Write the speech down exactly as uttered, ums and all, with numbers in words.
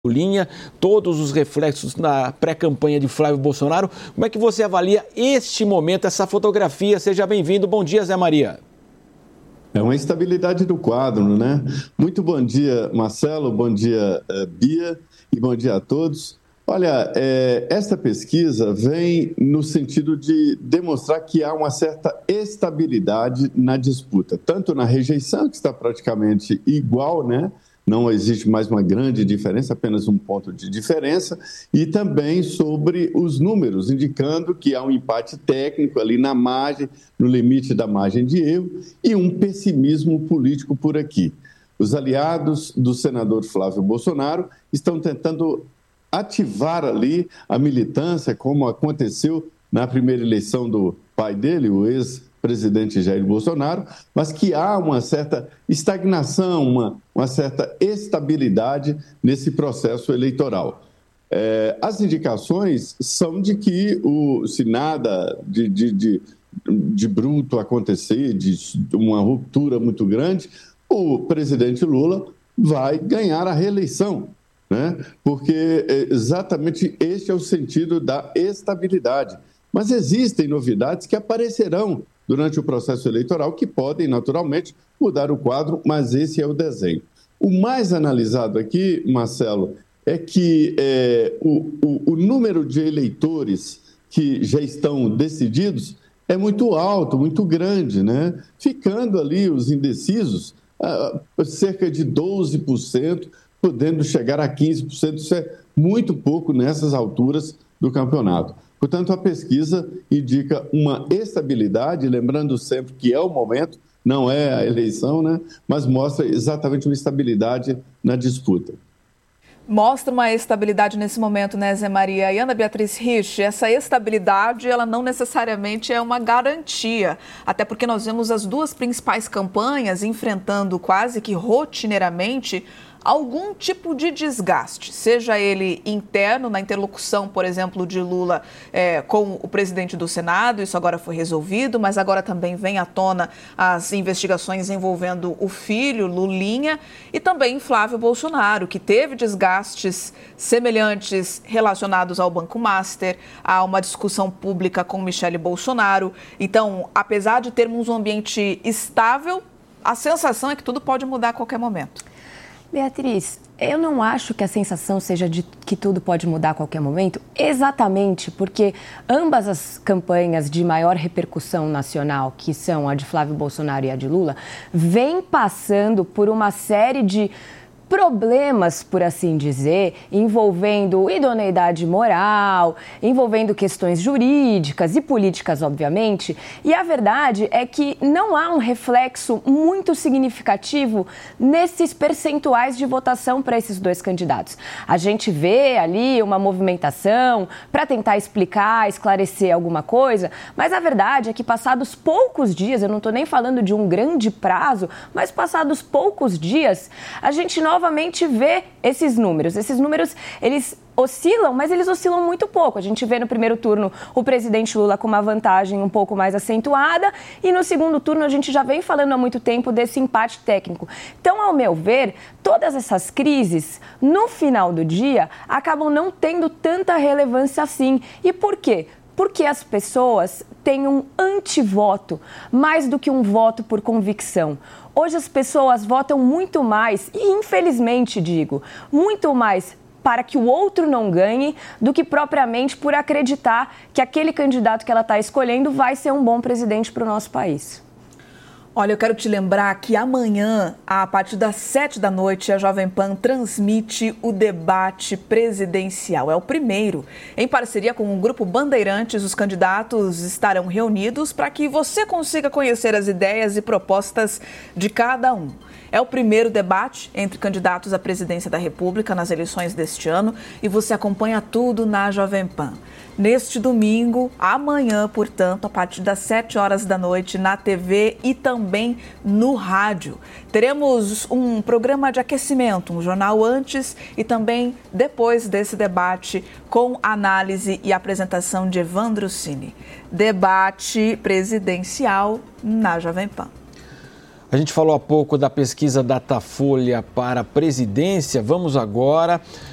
linha, todos os reflexos na pré-campanha de Flávio Bolsonaro. Como é que você avalia este momento, essa fotografia? Seja bem-vindo. Bom dia, Zé Maria. É uma instabilidade do quadro, né? Muito bom dia, Marcelo, bom dia, Bia, e bom dia a todos. Olha, é, esta pesquisa vem no sentido de demonstrar que há uma certa estabilidade na disputa, tanto na rejeição, que está praticamente igual, né? Não existe mais uma grande diferença, apenas um ponto de diferença, e também sobre os números, indicando que há um empate técnico ali na margem, no limite da margem de erro, e um pessimismo político por aqui. Os aliados do senador Flávio Bolsonaro estão tentando ativar ali a militância, como aconteceu na primeira eleição do pai dele, o ex-presidente Jair Bolsonaro, mas que há uma certa estagnação, uma, uma certa estabilidade nesse processo eleitoral. É, as indicações são de que, o, se nada de, de, de, de bruto acontecer, de uma ruptura muito grande, o presidente Lula vai ganhar a reeleição, né? Porque exatamente este é o sentido da estabilidade. Mas existem novidades que aparecerão durante o processo eleitoral que podem, naturalmente, mudar o quadro, mas esse é o desenho. O mais analisado aqui, Marcelo, é que é, o, o, o número de eleitores que já estão decididos é muito alto, muito grande, né? Ficando ali os indecisos, ah, cerca de doze por cento, podendo chegar a quinze por cento, isso é muito pouco nessas alturas do campeonato. Portanto, a pesquisa indica uma estabilidade, lembrando sempre que é o momento, não é a eleição, né? Mas mostra exatamente uma estabilidade na disputa. Mostra uma estabilidade nesse momento, né, Zé Maria? E Ana Beatriz Rich, essa estabilidade, ela não necessariamente é uma garantia, até porque nós vemos as duas principais campanhas enfrentando quase que rotineiramente algum tipo de desgaste, seja ele interno, na interlocução, por exemplo, de Lula é, com o presidente do Senado, isso agora foi resolvido, mas agora também vem à tona as investigações envolvendo o filho, Lulinha, e também Flávio Bolsonaro, que teve desgastes semelhantes relacionados ao Banco Master, a uma discussão pública com Michele Bolsonaro. Então, apesar de termos um ambiente estável, a sensação é que tudo pode mudar a qualquer momento. Beatriz, eu não acho que a sensação seja de que tudo pode mudar a qualquer momento, exatamente porque ambas as campanhas de maior repercussão nacional, que são a de Flávio Bolsonaro e a de Lula, vêm passando por uma série de problemas, por assim dizer, envolvendo idoneidade moral, envolvendo questões jurídicas e políticas, obviamente, e a verdade é que não há um reflexo muito significativo nesses percentuais de votação para esses dois candidatos. A gente vê ali uma movimentação para tentar explicar, esclarecer alguma coisa, mas a verdade é que passados poucos dias, eu não estou nem falando de um grande prazo, mas passados poucos dias, a gente novamente novamente vê esses números. Esses números, eles oscilam, mas eles oscilam muito pouco. A gente vê no primeiro turno o presidente Lula com uma vantagem um pouco mais acentuada e no segundo turno a gente já vem falando há muito tempo desse empate técnico. Então, ao meu ver, todas essas crises, no final do dia, acabam não tendo tanta relevância assim. E por quê? Porque as pessoas têm um antivoto, mais do que um voto por convicção. Hoje as pessoas votam muito mais, e infelizmente digo, muito mais para que o outro não ganhe do que propriamente por acreditar que aquele candidato que ela está escolhendo vai ser um bom presidente para o nosso país. Olha, eu quero te lembrar que amanhã, a partir das sete da noite, a Jovem Pan transmite o debate presidencial. É o primeiro. Em parceria com o Grupo Bandeirantes, os candidatos estarão reunidos para que você consiga conhecer as ideias e propostas de cada um. É o primeiro debate entre candidatos à presidência da República nas eleições deste ano e você acompanha tudo na Jovem Pan. Neste domingo, amanhã, portanto, a partir das sete horas da noite, na T V e também no rádio. Teremos um programa de aquecimento, um jornal antes e também depois desse debate, com análise e apresentação de Evandro Cini. Debate presidencial na Jovem Pan. A gente falou há pouco da pesquisa Datafolha para a presidência. Vamos agora